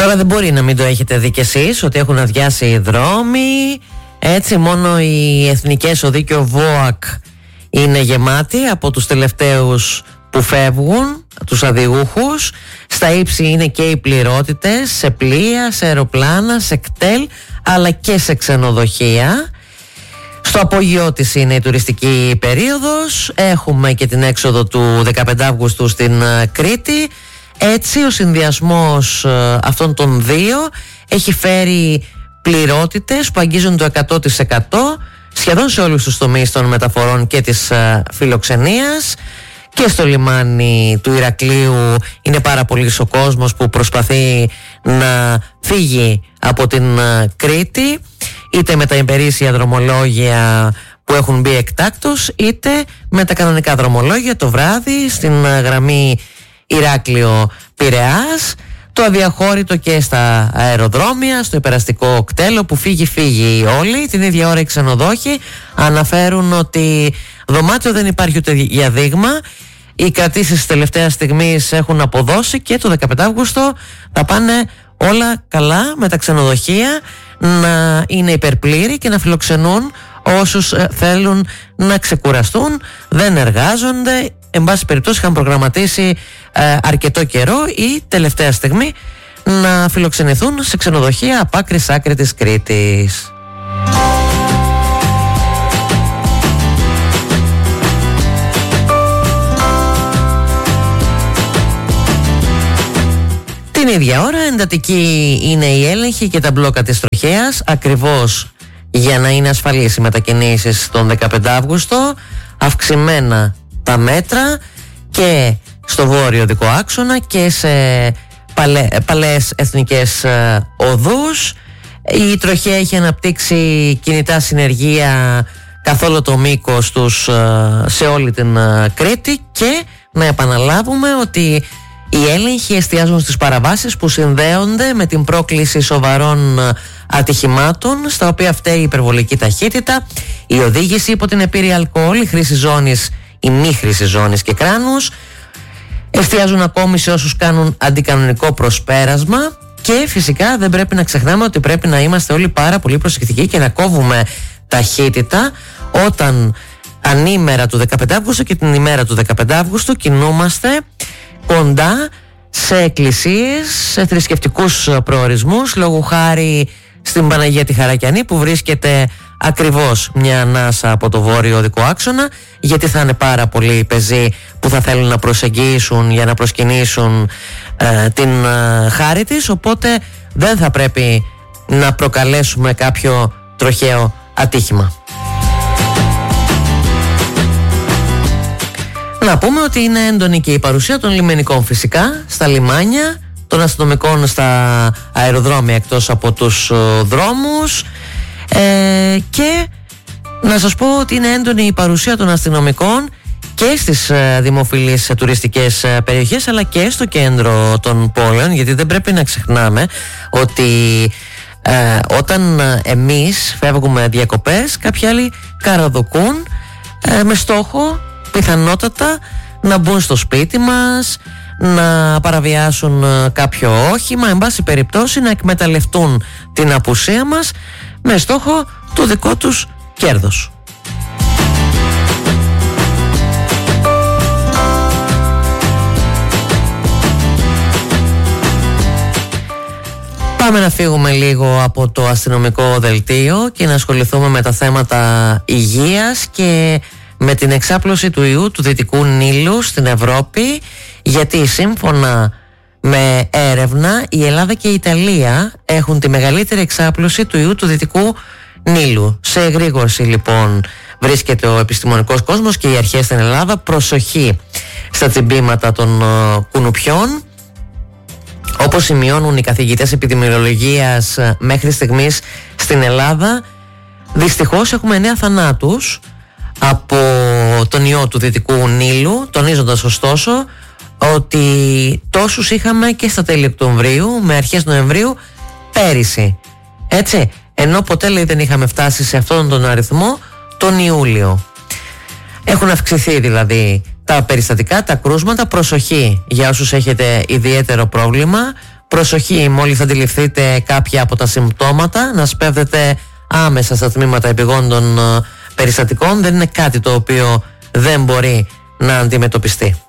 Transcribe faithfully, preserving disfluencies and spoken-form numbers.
Τώρα δεν μπορεί να μην το έχετε δει κι εσείς ότι έχουν αδειάσει οι δρόμοι. Έτσι, μόνο οι εθνικές οδοί και ο ΒΟΑΚ είναι γεμάτοι από τους τελευταίους που φεύγουν, τους αδιούχους. Στα ύψη είναι και οι πληρότητες σε πλοία, σε αεροπλάνα, σε κτέλ, αλλά και σε ξενοδοχεία. Στο απογειό της είναι η τουριστική περίοδος. Έχουμε και την έξοδο του δεκαπέντε Αυγούστου στην Κρήτη. Έτσι ο συνδυασμός αυτών των δύο έχει φέρει πληρότητες που αγγίζουν το εκατό τοις εκατό σχεδόν σε όλους τους τομείς των μεταφορών και της φιλοξενίας. Και στο λιμάνι του Ηρακλείου είναι πάρα πολύς ο κόσμος που προσπαθεί να φύγει από την Κρήτη, είτε με τα υπερήσια δρομολόγια που έχουν μπει εκτάκτως, είτε με τα κανονικά δρομολόγια το βράδυ στην γραμμή Ηράκλειο-Πειραιάς. Το αδιαχώρητο και στα αεροδρόμια, στο υπεραστικό κτέλο που φύγει φύγει όλοι. Την ίδια ώρα οι ξενοδόχοι αναφέρουν ότι δωμάτιο δεν υπάρχει ούτε για δείγμα. Οι κρατήσεις της τελευταίας στιγμής έχουν αποδώσει και το δεκαπέντε Αυγούστου θα πάνε όλα καλά με τα ξενοδοχεία να είναι υπερπλήρη και να φιλοξενούν όσους θέλουν να ξεκουραστούν, δεν εργάζονται. Εν πάση περιπτώσει είχαν προγραμματίσει ε, αρκετό καιρό ή τελευταία στιγμή να φιλοξενηθούν σε ξενοδοχεία από άκρη σ' άκρη της Κρήτης. Την ίδια ώρα εντατική είναι η έλεγχη και τα μπλόκα της τροχέας, ακριβώς για να είναι ασφαλείς οι μετακινήσεις τον δεκαπέντε Αυγούστου. Αυξημένα τα μέτρα και στο βόρειο δικό άξονα και σε παλαι, παλαιές εθνικές ε, οδούς. Η τροχέα έχει αναπτύξει κινητά συνεργεία καθ' όλο το μήκος τους ε, σε όλη την ε, Κρήτη, και να επαναλάβουμε ότι οι έλεγχοι εστιάζουν στις παραβάσεις που συνδέονται με την πρόκληση σοβαρών ατυχημάτων, στα οποία φταίει η υπερβολική ταχύτητα, η οδήγηση υπό την επίρρεια αλκοόλ, η χρήση ζώνης ή μη χρήση ζώνης και κράνους. Εστιάζουν ακόμη σε όσους κάνουν αντικανονικό προσπέρασμα, και φυσικά δεν πρέπει να ξεχνάμε ότι πρέπει να είμαστε όλοι πάρα πολύ προσεκτικοί και να κόβουμε ταχύτητα όταν ανήμερα του δεκαπέντε Αυγούστου και την ημέρα του δεκαπέντε Αυγούστου κινούμαστε κοντά σε εκκλησίες, σε θρησκευτικούς προορισμούς, λόγου χάρη στην Παναγία τη Χαρακιανή που βρίσκεται ακριβώς μια ανάσα από το βόρειο οδικό άξονα, γιατί θα είναι πάρα πολλοί πεζοί που θα θέλουν να προσεγγίσουν για να προσκυνήσουν ε, την ε, χάρη της, οπότε δεν θα πρέπει να προκαλέσουμε κάποιο τροχαίο ατύχημα. Να πούμε ότι είναι έντονη και η παρουσία των λιμενικών φυσικά στα λιμάνια, των αστυνομικών στα αεροδρόμια εκτός από τους uh, δρόμους, ε, και να σας πω ότι είναι έντονη η παρουσία των αστυνομικών και στις uh, δημοφιλείς uh, τουριστικές uh, περιοχές, αλλά και στο κέντρο των πόλεων, γιατί δεν πρέπει να ξεχνάμε ότι uh, όταν uh, εμείς φεύγουμε διακοπές, κάποιοι άλλοι καραδοκούν uh, με στόχο πιθανότατα να μπουν στο σπίτι μας, να παραβιάσουν κάποιο όχημα, εν πάση περιπτώσει να εκμεταλλευτούν την απουσία μας με στόχο το δικό τους κέρδος. Πάμε να φύγουμε λίγο από το αστυνομικό δελτίο και να ασχοληθούμε με τα θέματα υγείας και με την εξάπλωση του ιού του Δυτικού Νείλου στην Ευρώπη, γιατί σύμφωνα με έρευνα η Ελλάδα και η Ιταλία έχουν τη μεγαλύτερη εξάπλωση του ιού του Δυτικού Νείλου. Σε εγρήγορση λοιπόν βρίσκεται ο επιστημονικός κόσμος και οι αρχές στην Ελλάδα. Προσοχή στα τσιμπήματα των uh, κουνουπιών. Όπως σημειώνουν οι καθηγητές επιδημιολογίας uh, μέχρι στιγμής στην Ελλάδα, δυστυχώς έχουμε εννέα θανάτους από τον ιό του Δυτικού Νείλου, τονίζοντας ωστόσο ότι τόσους είχαμε και στα τέλη Οκτωβρίου με αρχές Νοεμβρίου πέρυσι. Έτσι, ενώ ποτέ λέει δεν είχαμε φτάσει σε αυτόν τον αριθμό τον Ιούλιο. Έχουν αυξηθεί δηλαδή τα περιστατικά, τα κρούσματα. Προσοχή για όσους έχετε ιδιαίτερο πρόβλημα προσοχή μόλις αντιληφθείτε κάποια από τα συμπτώματα, να σπέβδετε άμεσα στα τμήματα επιγόντων περιστατικών. Δεν είναι κάτι το οποίο δεν μπορεί να αντιμετωπιστεί.